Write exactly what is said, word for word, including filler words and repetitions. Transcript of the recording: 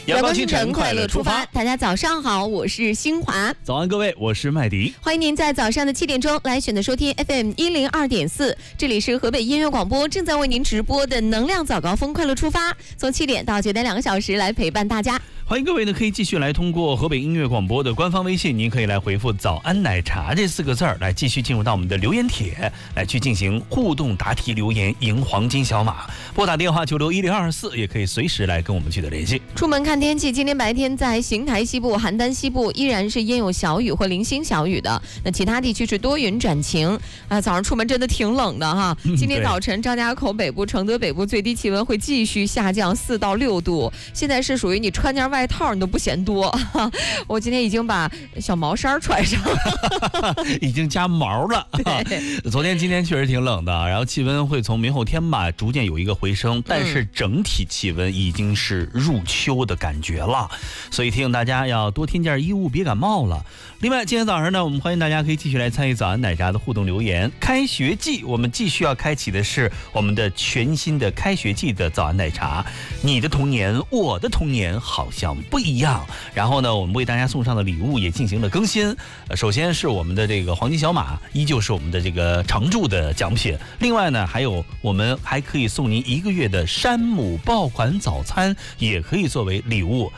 阳光清晨，快乐出发。 大家早上好，我是新华。 早安，各位，我是麦迪。 欢迎您在早上的七点钟来选择收听 F M 一零二点四，这里是河北音乐广播正在为您直播的能量早高峰快乐出发，从七点到九点两个小时来陪伴大家。 欢迎各位呢，可以继续来通过河北音乐广播的官方微信，您可以来回复早安奶茶这四个字儿，来继续进入到我们的留言帖，来去进行互动答题留言，赢黄金小马。拨打电话九六一零二四，也可以随时来跟我们取得联系。 出门看天气，今天白天在邢台西部、邯郸西部依然是阴有小雨或零星小雨的，那其他地区是多云转晴。啊，早上出门真的挺冷的哈。今天早晨张家口北部、承德北部最低气温会继续下降四到六度，现在是属于你穿件外套你都不嫌多。我今天已经把小毛衫穿上了， 已经加毛了。昨天、今天确实挺冷的，然后气温会从明后天吧逐渐有一个回升，但是整体气温已经是入秋的感觉了，所以提醒大家要多添件衣物，别感冒了。另外，今天早上呢，我们欢迎大家可以继续来参与早安奶茶的互动留言。开学季，我们继续要开启的是我们的全新的开学季的早安奶茶。你的童年，我的童年好像不一样。然后呢，我们为大家送上的礼物也进行了更新。呃，首先是我们的这个黄金小马，依旧是我们的这个常驻的奖品。另外呢，还有我们还可以送您一个月的山姆爆款早餐，也可以作为礼物